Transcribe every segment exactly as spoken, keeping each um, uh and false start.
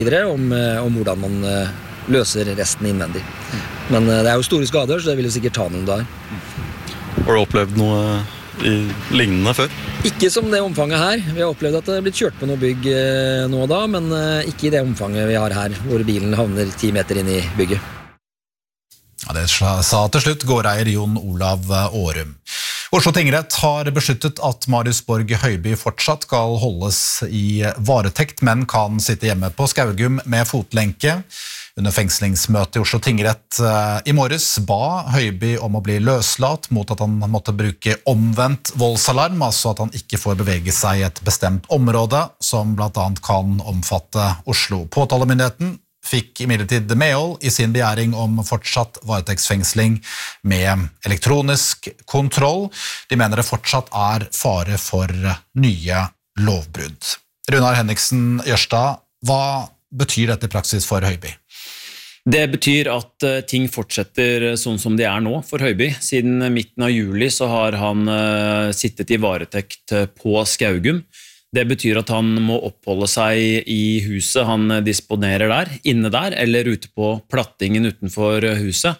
videre om, om hvordan man løser resten innvendig. Men det er jo store skader, så det vil jo sikkert ta noen dager. Har du opplevd noe i lignende før? Ikke som det omfanget her. Vi har opplevd at det har blitt kjørt på noe bygg nå og da, men ikke i det omfanget vi har her, hvor bilen havner ti meter inn i bygget. Ja, det sa til slutt gårdeier Jon Olav Årum. Oslo tingrett har besluttet at Marius Borg Høiby fortsatt skal holdes i varetekt, men kan sitte hjemme på Skaugum med fotlenke. Under fengslingsmøtet i Oslo tingrett i morges ba Høiby om å bli løslatt mot at han måtte bruke omvendt voldsalarm, altså at han ikke får bevege seg i et bestemt område, som blant annet kan omfatte Oslo. Påtalemyndigheten fikk imidlertid medhold i sin begjæring om fortsatt varetektsfengsling med elektronisk kontroll. De mener det fortsatt er fare for nye lovbrudd. Runar Henriksen Jørstad, hva betyr dette i praksis for Høiby? Det betyr at ting fortsetter sånn som de er nå for Høiby. Siden midten av juli så har han sittet i varetekt på Skaugum. Det betyr at han må oppholde seg i huset han disponerer der, inne der, eller ute på plattingen utenfor huset.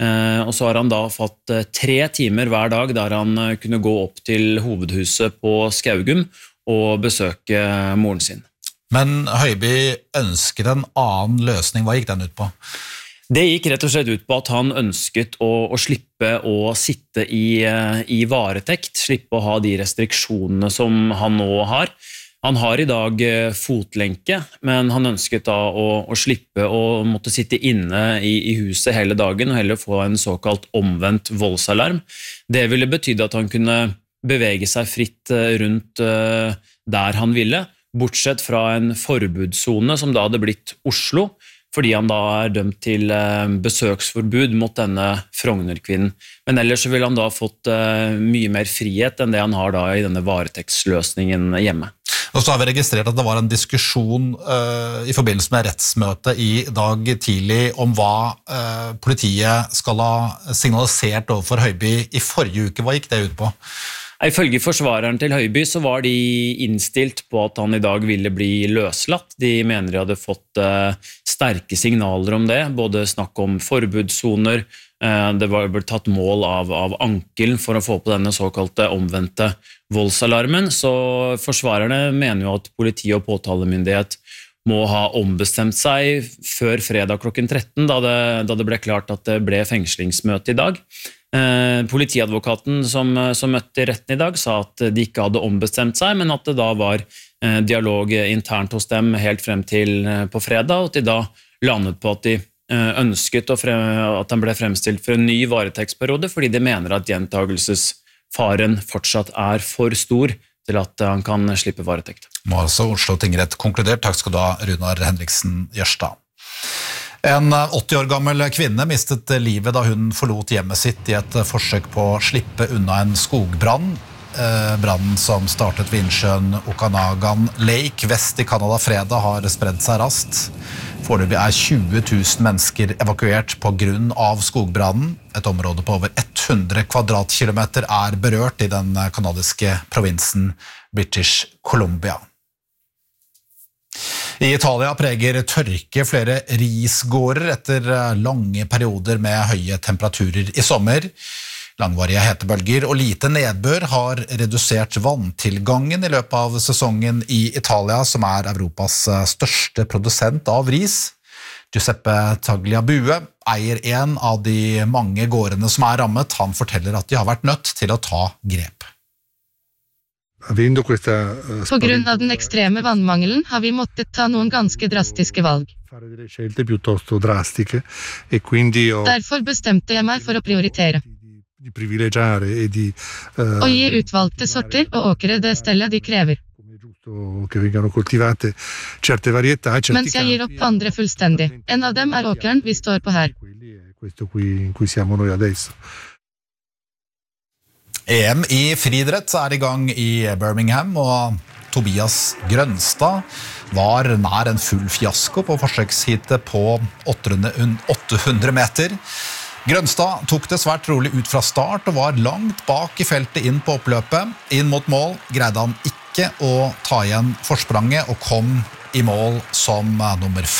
Og så har han da fått tre timer hver dag der han kunne gå opp til hovedhuset på Skaugum og besøke moren sin. Men Høiby ønsket en annen løsning. Hva gikk den ut på? Det gikk rett og slett ut på at han ønsket å, å slippe å sitte i, i varetekt, slippe å ha de restriksjonene som han nå har. Han har i dag fotlenke, men han ønsket da å, å slippe å måtte sitte inne i, i huset hele dagen og heller få en såkalt omvendt voldsalarm. Det ville betyde at han kunne bevege seg fritt rundt der han ville, bortsett fra en forbudszone som da hadde blitt Oslo, fordi han da er dømt til besøksforbud mot denne Frogner-kvinnen. Men ellers så ville han da fått mye mer frihet enn det han har da i denne varetektsløsningen hjemme. Og så har vi registrert at det var en diskusjon uh, i forbindelse med rettsmøtet i dag tidlig om hva uh, politiet skal ha signalisert overfor Høiby i forrige uke. Hva gikk det ut på? Ifølge forsvareren til Høiby så var de innstilt på at han i dag ville bli løslatt. De mener de hadde fått uh, sterke signaler om det, både snakk om forbudssoner, uh, det var blitt tatt mål av, av ankelen for å få på denne såkalte omvendte voldsalarmen, så forsvarerne mener jo at politi og påtalemyndighet må ha ombestemt seg før fredag klokken tretten, da det, da det ble klart at det ble fengslingsmøte i dag. Eh, politiadvokaten som, som møtte i retten i dag sa at de ikke hadde ombestemt seg, men at det da var eh, dialog internt hos dem helt frem til eh, på fredag, og at de da landet på at de eh, ønsket å frem, at han ble fremstilt for en ny varetektsperiode, fordi de mener at gjentagelsesfaren fortsatt er for stor til at han kan slippe varetekt. Må altså Oslo tingrett konkludert. Takk skal du ha, Runar Henriksen Jørstad. En åtti år gammel kvinne mistet livet da hun forlot hjemmet sitt i et forsøk på å slippe unna en skogbrann. Brannen som startet ved innsjøen Okanagan Lake vest i Canada fredag har spredt seg raskt. Foreløpig er tjue tusen mennesker evakuert på grunn av skogbrannen. Et område på over hundre kvadratkilometer er berørt i den kanadiske provinsen British Columbia. I Italia preger tørke flere risgårder etter lange perioder med høye temperaturer i sommer. Langvarige hetebølger og lite nedbør har redusert vanntilgangen i løpet av sesongen i Italia, som er Europas største produsent av ris. Giuseppe Tagliabue eier en av de mange gårdene som er rammet. Han forteller at de har vært nødt til å ta grep. På grunn av den ekstreme vannmangelen har vi måttet ta noen ganske drastiske valg. Derfor bestemte jeg meg for å prioritere. Å gi utvalgte sorter og åkre det stellet de krever. Mens jeg gir opp andre fullstendig. En av dem er åkeren vi står på her. E M i friidrett er i gang i Birmingham, og Tobias Grønstad var nær en full fiasko på forsøksheatet på åtte hundre meter. Grønstad tok det svært rolig ut fra start og var langt bak i feltet inn på oppløpet. Inn mot mål greide han ikke å ta igjen forspranget og kom i mål som nummer